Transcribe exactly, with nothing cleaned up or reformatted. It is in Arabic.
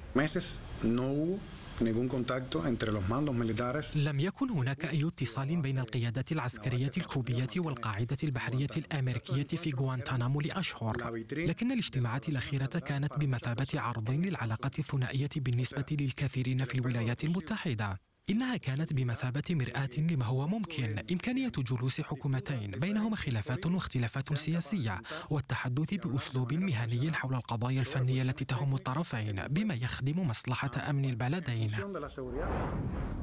لم يكن هناك أي اتصال بين القيادات العسكرية الكوبية والقاعدة البحرية الأمريكية في غوانتانامو لأشهر، لكن الاجتماعات الأخيرة كانت بمثابة عرض للعلاقة الثنائية بالنسبة للكثيرين في الولايات المتحدة. إنها كانت بمثابة مرآة لما هو ممكن، إمكانية جلوس حكومتين بينهما خلافات واختلافات سياسية والتحدث بأسلوب مهني حول القضايا الفنية التي تهم الطرفين بما يخدم مصلحة أمن البلدين.